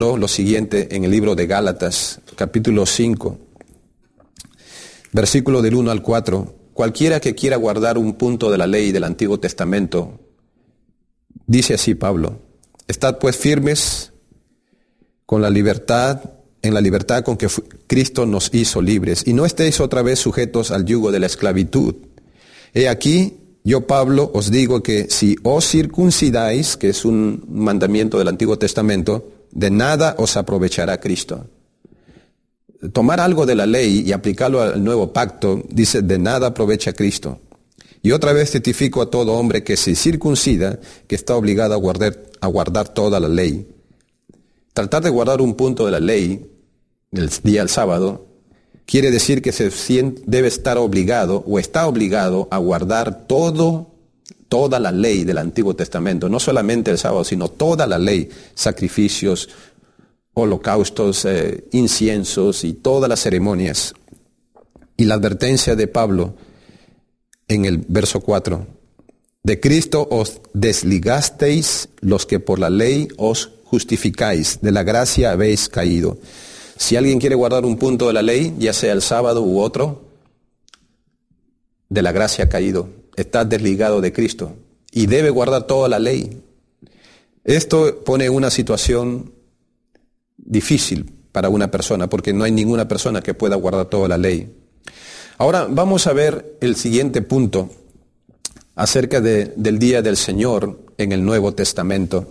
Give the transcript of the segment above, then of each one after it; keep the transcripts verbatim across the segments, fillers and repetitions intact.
lo siguiente en el libro de Gálatas, capítulo cinco, versículo del uno al cuatro. Cualquiera que quiera guardar un punto de la ley del Antiguo Testamento, dice así Pablo: estad pues firmes con la libertad, en la libertad con que Cristo nos hizo libres, y no estéis otra vez sujetos al yugo de la esclavitud. He aquí, yo Pablo os digo que si os circuncidáis, que es un mandamiento del Antiguo Testamento, de nada os aprovechará Cristo. Tomar algo de la ley y aplicarlo al nuevo pacto, dice, de nada aprovecha Cristo. Y otra vez testifico a todo hombre que se circuncida, que está obligado a guardar, a guardar toda la ley. Tratar de guardar un punto de la ley, el día del sábado, quiere decir que se siente, debe estar obligado o está obligado a guardar todo, toda la ley del Antiguo Testamento. No solamente el sábado, sino toda la ley, sacrificios, holocaustos, eh, inciensos y todas las ceremonias. Y la advertencia de Pablo en el verso cuatro: de Cristo os desligasteis los que por la ley os justificáis, de la gracia habéis caído. Si alguien quiere guardar un punto de la ley, ya sea el sábado u otro, de la gracia ha caído, está desligado de Cristo y debe guardar toda la ley. Esto pone una situación difícil para una persona, porque no hay ninguna persona que pueda guardar toda la ley. Ahora vamos a ver el siguiente punto acerca de, del día del Señor en el Nuevo Testamento.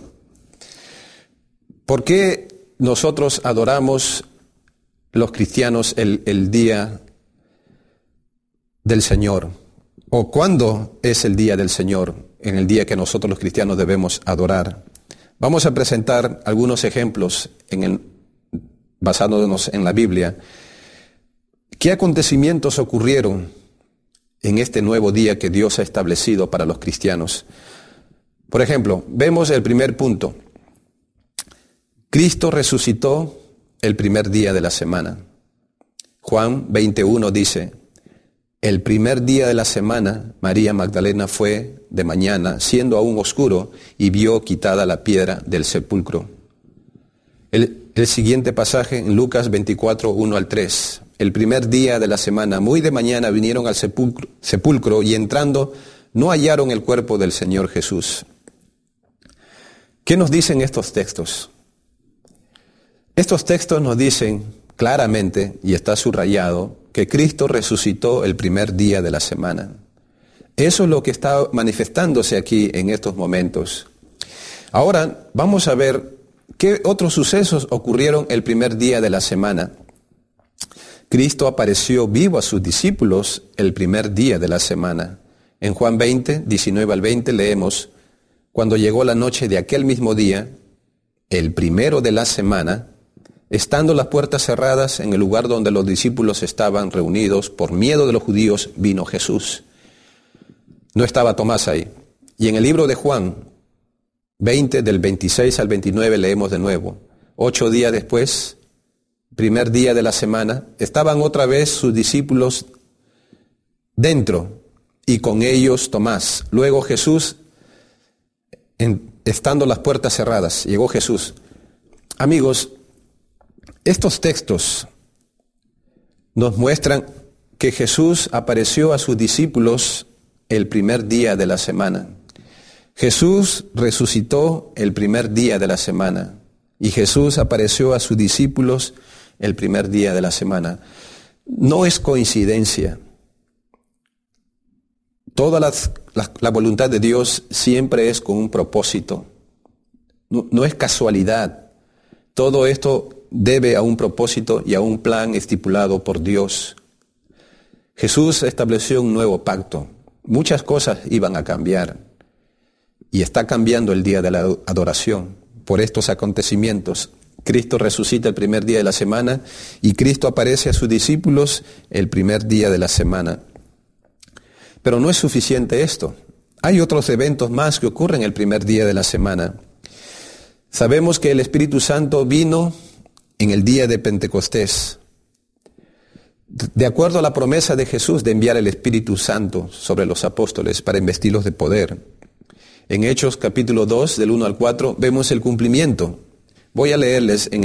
¿Por qué nosotros adoramos los cristianos el, el día del Señor? ¿O cuándo es el día del Señor, en el día que nosotros los cristianos debemos adorar? Vamos a presentar algunos ejemplos en el, basándonos en la Biblia. ¿Qué acontecimientos ocurrieron en este nuevo día que Dios ha establecido para los cristianos? Por ejemplo, vemos el primer punto. Cristo resucitó el primer día de la semana. Juan veintiuno dice: el primer día de la semana, María Magdalena fue de mañana, siendo aún oscuro, y vio quitada la piedra del sepulcro. El, el siguiente pasaje en Lucas veinticuatro, uno al tres. El primer día de la semana, muy de mañana, vinieron al sepulcro, sepulcro y entrando, no hallaron el cuerpo del Señor Jesús. ¿Qué nos dicen estos textos? Estos textos nos dicen claramente, y está subrayado, que Cristo resucitó el primer día de la semana. Eso es lo que está manifestándose aquí en estos momentos. Ahora vamos a ver qué otros sucesos ocurrieron el primer día de la semana. Cristo apareció vivo a sus discípulos el primer día de la semana. En Juan veinte, diecinueve al veinte leemos: cuando llegó la noche de aquel mismo día, el primero de la semana, estando las puertas cerradas en el lugar donde los discípulos estaban reunidos, por miedo de los judíos, vino Jesús. No estaba Tomás ahí. Y en el libro de Juan veinte, del veintiséis al veintinueve, leemos de nuevo: ocho días después, primer día de la semana, estaban otra vez sus discípulos dentro, y con ellos Tomás. Luego Jesús, en, estando las puertas cerradas, llegó Jesús. Amigos, estos textos nos muestran que Jesús apareció a sus discípulos el primer día de la semana. Jesús resucitó el primer día de la semana y Jesús apareció a sus discípulos el primer día de la semana. No es coincidencia. Toda la, la, la voluntad de Dios siempre es con un propósito. No, no es casualidad. Todo esto debe a un propósito y a un plan estipulado por Dios. Jesús estableció un nuevo pacto. Muchas cosas iban a cambiar. Y está cambiando el día de la adoración por estos acontecimientos. Cristo resucita el primer día de la semana y Cristo aparece a sus discípulos el primer día de la semana. Pero no es suficiente esto. Hay otros eventos más que ocurren el primer día de la semana. Sabemos que el Espíritu Santo vino en el día de Pentecostés. De acuerdo a la promesa de Jesús de enviar el Espíritu Santo sobre los apóstoles para investirlos de poder. En Hechos capítulo dos, del uno al cuatro, vemos el cumplimiento. Voy a leerles en